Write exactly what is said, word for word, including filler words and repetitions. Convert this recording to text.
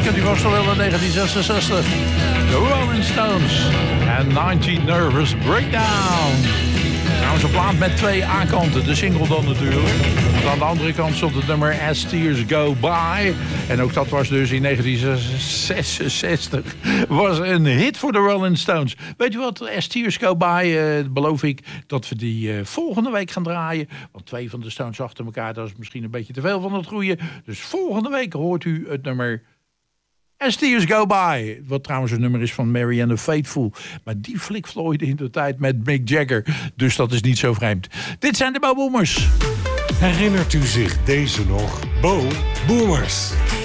kent u vast wel in negentien zesenzestig. The Rolling Stones en negentien Nervous Breakdown. Trouwens een plaat met twee A-kanten, de single dan natuurlijk. Want aan de andere kant stond het nummer As Tears Go By. En ook dat was dus in negentien zesenzestig. Was een hit voor de Rolling Stones. Weet u wat, As Tears Go By, uh, beloof ik dat we die uh, volgende week gaan draaien. Want twee van de Stones achter elkaar, dat is misschien een beetje te veel van het goede. Dus volgende week hoort u het nummer As Tears Go By. Wat trouwens een nummer is van Mary and the Faithful. Maar die flikvlooide in de tijd met Mick Jagger. Dus dat is niet zo vreemd. Dit zijn de Bo Boomers. Herinnert u zich deze nog? Bo Boomers.